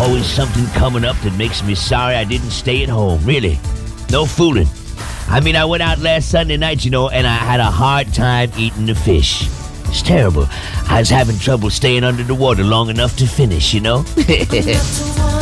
Always something coming up that makes me sorry I didn't stay at home. Really. No fooling. I mean, I went out last Sunday night, and I had a hard time eating the fish. It's terrible. I was having trouble staying under the water long enough to finish.